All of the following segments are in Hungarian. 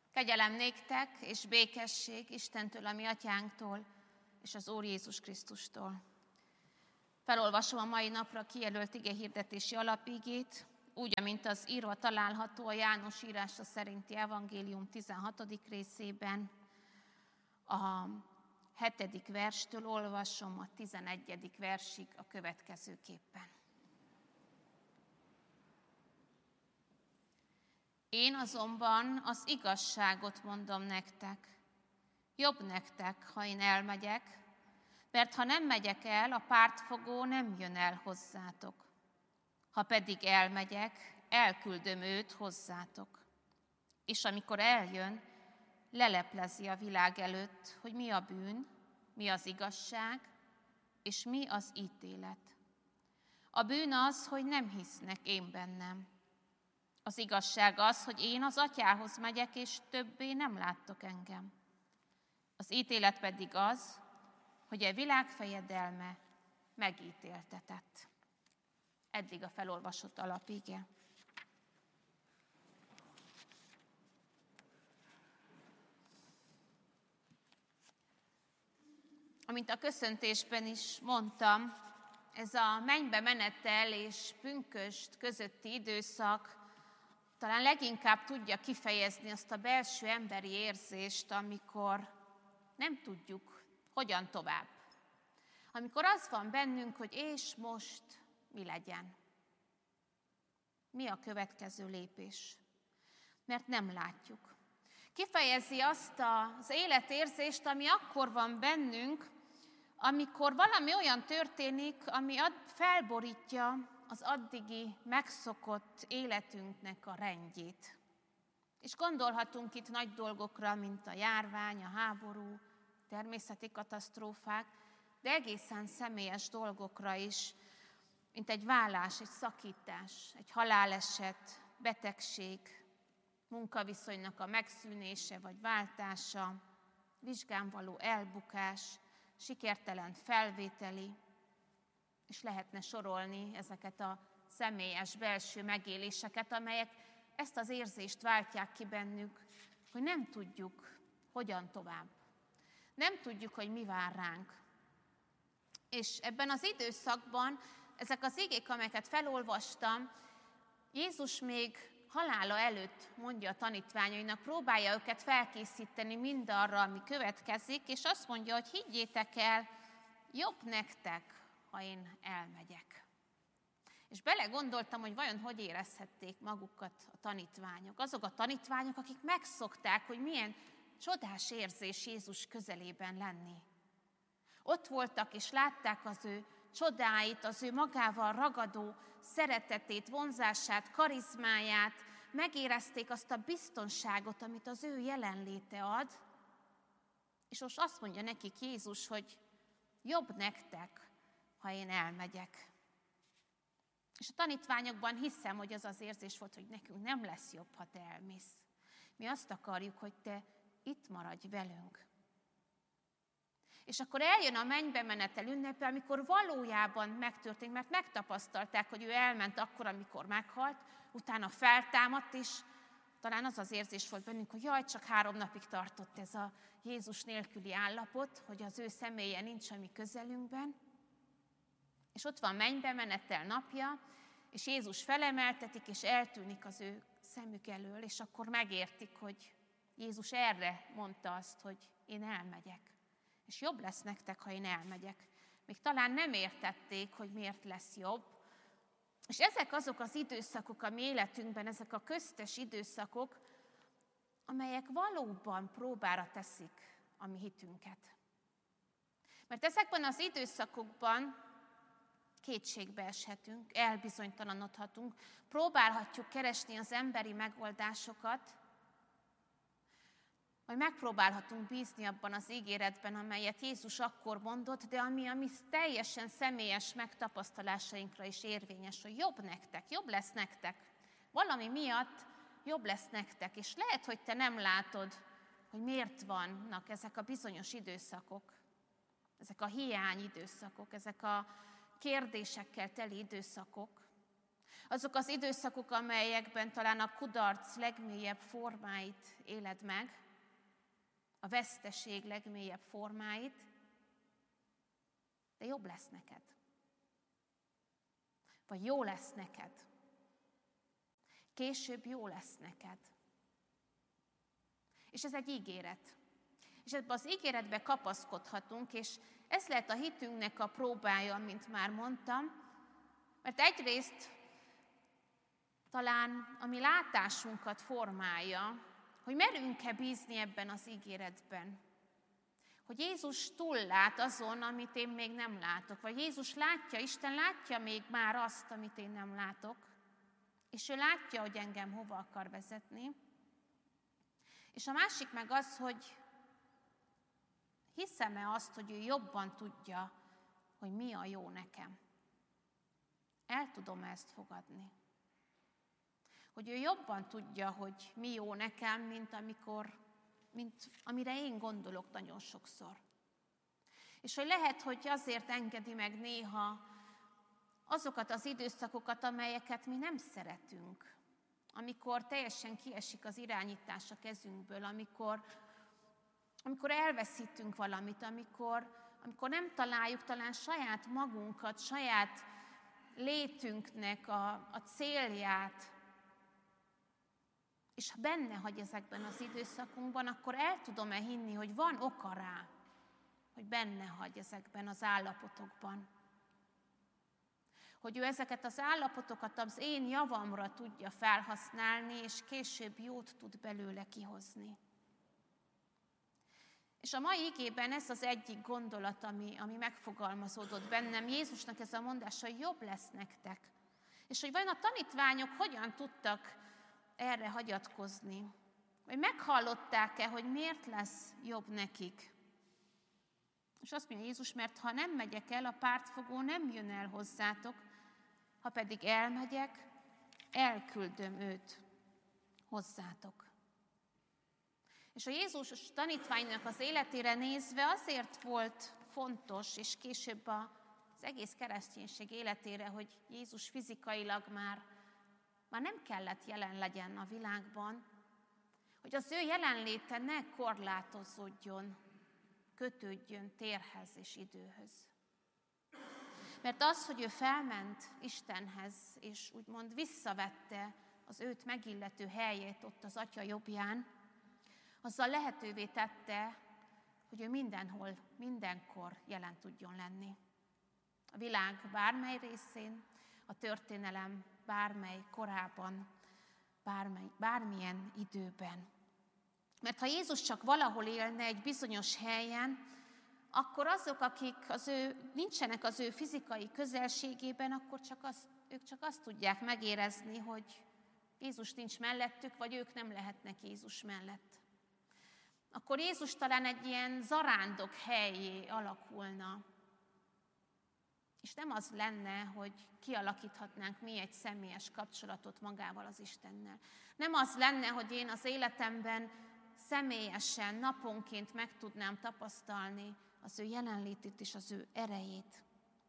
Kegyelem néktek és békesség Istentől, a mi atyánktól, és az Úr Jézus Krisztustól. Felolvasom a mai napra kijelölt igehirdetési alapigét, úgy, amint az írva található a János írása szerinti evangélium 16. részében. A 7. verstől olvasom a 11. versig a következőképpen. Én azonban az igazságot mondom nektek. Jobb nektek, ha én elmegyek, mert ha nem megyek el, a pártfogó nem jön el hozzátok. Ha pedig elmegyek, elküldöm őt hozzátok. És amikor eljön, leleplezi a világ előtt, hogy mi a bűn, mi az igazság, és mi az ítélet. A bűn az, hogy nem hisznek én bennem. Az igazság az, hogy én az atyához megyek, és többé nem láttok engem. Az ítélet pedig az, hogy a világ fejedelme megítéltetett. Eddig a felolvasott alapige. Amint a köszöntésben is mondtam, ez a mennybe menetel és pünkösd közötti időszak talán leginkább tudja kifejezni azt a belső emberi érzést, amikor nem tudjuk, hogyan tovább. Amikor az van bennünk, hogy és most mi legyen. Mi a következő lépés? Mert nem látjuk. Kifejezi azt az életérzést, ami akkor van bennünk, amikor valami olyan történik, ami felborítja az addigi megszokott életünknek a rendjét. És gondolhatunk itt nagy dolgokra, mint a járvány, a háború, természeti katasztrófák, de egészen személyes dolgokra is, mint egy vállás, egy szakítás, egy haláleset, betegség, munkaviszonynak a megszűnése vagy váltása, vizsgán való elbukás, sikertelen felvételi, és lehetne sorolni ezeket a személyes belső megéléseket, amelyek ezt az érzést váltják ki bennük, hogy nem tudjuk, hogyan tovább. Nem tudjuk, hogy mi vár ránk. És ebben az időszakban ezek az igék, amelyeket felolvastam, Jézus még halála előtt mondja a tanítványainak, próbálja őket felkészíteni mindarra, ami következik, és azt mondja, hogy higgyétek el, jobb nektek, ha én elmegyek. És belegondoltam, hogy vajon hogy érezhették magukat a tanítványok. Azok a tanítványok, akik megszokták, hogy milyen csodás érzés Jézus közelében lenni. Ott voltak és látták az ő csodáit, az ő magával ragadó szeretetét, vonzását, karizmáját, megérezték azt a biztonságot, amit az ő jelenléte ad, és most azt mondja nekik Jézus, hogy jobb nektek, ha én elmegyek. És a tanítványokban hiszem, hogy az az érzés volt, hogy nekünk nem lesz jobb, ha te elmész. Mi azt akarjuk, hogy te itt maradj velünk. És akkor eljön a mennybe menetel ünnepe, amikor valójában megtörtént, mert megtapasztalták, hogy ő elment akkor, amikor meghalt, utána feltámadt, és talán az az érzés volt bennünk, hogy jaj, csak 3 napig tartott ez a Jézus nélküli állapot, hogy az ő személye nincs a mi közelünkben. És ott van mennybe menetel napja, és Jézus felemeltetik, és eltűnik az ő szemük elől, és akkor megértik, hogy Jézus erre mondta azt, hogy én elmegyek. És jobb lesz nektek, ha én elmegyek. Még talán nem értették, hogy miért lesz jobb. És ezek azok az időszakok a mi életünkben, ezek a köztes időszakok, amelyek valóban próbára teszik a mi hitünket. Mert ezekben az időszakokban kétségbe eshetünk, elbizonytalanodhatunk, próbálhatjuk keresni az emberi megoldásokat, vagy megpróbálhatunk bízni abban az ígéretben, amelyet Jézus akkor mondott, de ami a mi teljesen személyes megtapasztalásainkra is érvényes, hogy jobb nektek, jobb lesz nektek. Valami miatt jobb lesz nektek, és lehet, hogy te nem látod, hogy miért vannak ezek a bizonyos időszakok, ezek a hiány időszakok, ezek a kérdésekkel teli időszakok. Azok az időszakok, amelyekben talán a kudarc legmélyebb formáit éled meg, a veszteség legmélyebb formáit, de jobb lesz neked. Vagy jó lesz neked. Később jó lesz neked. És ez egy ígéret. És ebben az ígéretbe kapaszkodhatunk, és ez lehet a hitünknek a próbája, mint már mondtam, mert egyrészt talán a mi látásunkat formálja, hogy merünk-e bízni ebben az ígéretben. Hogy Jézus túllát azon, amit én még nem látok. Vagy Jézus látja, Isten látja még már azt, amit én nem látok. És ő látja, hogy engem hova akar vezetni. És a másik meg az, hogy hiszem-e azt, hogy ő jobban tudja, hogy mi a jó nekem. El tudom ezt fogadni. Hogy ő jobban tudja, hogy mi jó nekem, mint amire én gondolok nagyon sokszor. És hogy lehet, hogy azért engedi meg néha azokat az időszakokat, amelyeket mi nem szeretünk. Amikor teljesen kiesik az irányítás a kezünkből, amikor elveszítünk valamit, amikor nem találjuk talán saját magunkat, saját létünknek a célját, és ha benne hagy ezekben az időszakunkban, akkor el tudom-e hinni, hogy van oka rá, hogy benne hagy ezekben az állapotokban. Hogy ő ezeket az állapotokat az én javamra tudja felhasználni, és később jót tud belőle kihozni. És a mai igében ez az egyik gondolat, ami megfogalmazódott bennem. Jézusnak ez a mondása, hogy jobb lesz nektek. És hogy vajon a tanítványok hogyan tudtak erre hagyatkozni? Vagy meghallották-e, hogy miért lesz jobb nekik? És azt mondja Jézus, mert ha nem megyek el, a pártfogó nem jön el hozzátok, ha pedig elmegyek, elküldöm őt hozzátok. És a Jézus tanítványnak az életére nézve azért volt fontos, és később az egész kereszténység életére, hogy Jézus fizikailag már nem kellett jelen legyen a világban, hogy az ő jelenléte ne korlátozódjon, kötődjön térhez és időhöz. Mert az, hogy ő felment Istenhez, és úgymond visszavette az őt megillető helyét ott az Atya jobbján, azzal lehetővé tette, hogy ő mindenhol, mindenkor jelen tudjon lenni. A világ bármely részén, a történelem bármely korában, bármilyen időben. Mert ha Jézus csak valahol élne egy bizonyos helyen, akkor azok, akik nincsenek az ő fizikai közelségében, akkor ők csak azt tudják megérezni, hogy Jézus nincs mellettük, vagy ők nem lehetnek Jézus mellett. Akkor Jézus talán egy ilyen zarándok helyé alakulna. És nem az lenne, hogy kialakíthatnánk mi egy személyes kapcsolatot magával az Istennel. Nem az lenne, hogy én az életemben személyesen, naponként meg tudnám tapasztalni az ő jelenlétét és az ő erejét.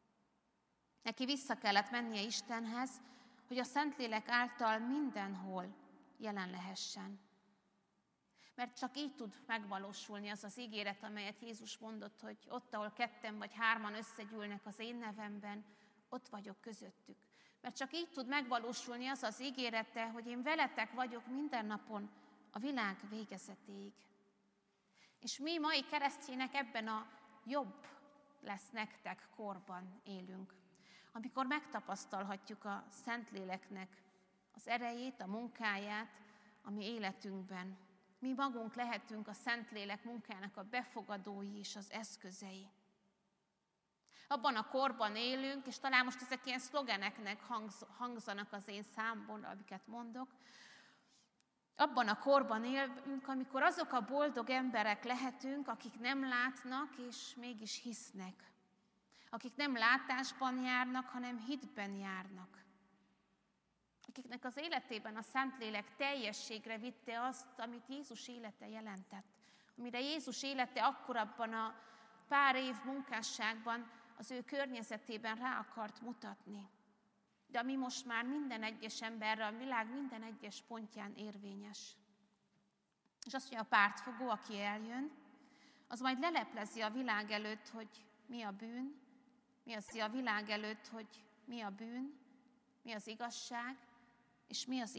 Neki vissza kellett mennie Istenhez, hogy a Szentlélek által mindenhol jelen lehessen. Mert csak így tud megvalósulni az az ígéret, amelyet Jézus mondott, hogy ott, ahol 2 vagy 3 összegyűlnek az én nevemben, ott vagyok közöttük. Mert csak így tud megvalósulni az az ígérete, hogy én veletek vagyok minden napon a világ végezetéig. És mi mai keresztjének ebben a jobb lesz nektek korban élünk. Amikor megtapasztalhatjuk a Szentléleknek az erejét, a munkáját a mi életünkben. Mi magunk lehetünk a Szentlélek munkájának a befogadói és az eszközei. Abban a korban élünk, és talán most ezek ilyen szlogeneknek hangzanak az én számból, amiket mondok. Abban a korban élünk, amikor azok a boldog emberek lehetünk, akik nem látnak, és mégis hisznek. Akik nem látásban járnak, hanem hitben járnak. Akiknek az életében a Szentlélek teljességre vitte azt, amit Jézus élete jelentett. Amire Jézus élete akkor abban a pár év munkásságban az ő környezetében rá akart mutatni. de ami most már minden egyes emberre, a világ minden egyes pontján érvényes. És azt mondja, a pártfogó, aki eljön, az majd leleplezi a világ előtt, hogy mi a bűn, mi az a világ előtt, hogy mi a bűn, mi az igazság, és mi az